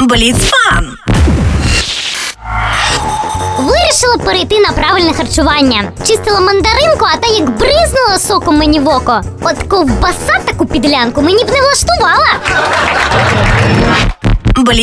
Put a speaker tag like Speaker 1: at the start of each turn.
Speaker 1: Бліц-фан!
Speaker 2: Вирішила перейти на правильне харчування. Чистила мандаринку, а та як бризнула соком мені в око. От ковбаса таку підлянку мені б не влаштувала.